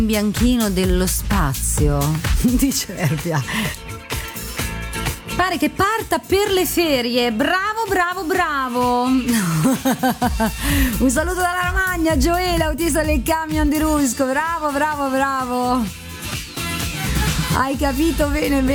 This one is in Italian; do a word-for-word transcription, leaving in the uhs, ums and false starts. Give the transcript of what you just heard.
bianchino dello spazio, dice Erpia. Pare che parta per le ferie. Bravo, bravo, bravo. Un saluto dalla Romagna, Gioele, autista del camion di Rusco. Bravo, bravo, bravo. Hai capito bene, bene.